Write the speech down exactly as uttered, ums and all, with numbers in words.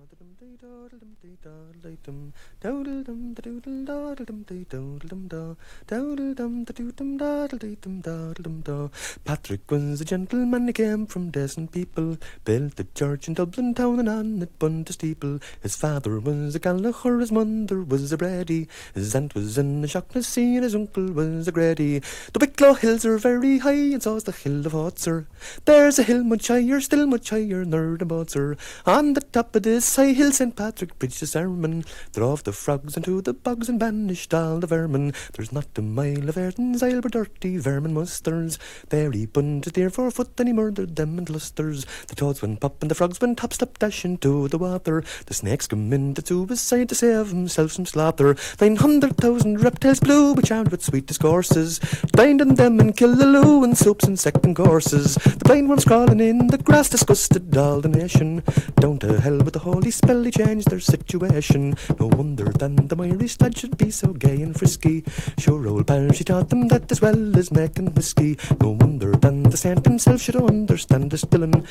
Patrick was a gentleman, he came from decent people, built a church in Dublin town and on it bunned a steeple. His father was a Gallagher, his mother was a Brady, his aunt was in a Shaughnessy and his uncle was a Grady. The Wicklow hills are very high and so's the hill of Hotzer. There's a hill much higher, still much higher nor the Botzer. On the top of this high hill Saint Patrick preached a sermon, drove the frogs into the bogs and banished all the vermin. There's not a mile of Ayrton's isle where dirty vermin musters. There he bunned his deer for a foot and he murdered them in clusters. The toads went pop and the frogs went top, stop dash into the water. The snakes come into suicide to save himself some slaughter. Nine hundred thousand reptiles blew, which armed with sweet discourses, binding them and kill the loo and soups and second courses. The blind ones crawling in the grass disgusted all the nation. Down to hell with the holy spell he changed their situation. No wonder then the Irish lad should be so gay and frisky. Sure old pal, she taught them that as well as making whiskey. No wonder then the saint himself should understand the spilling.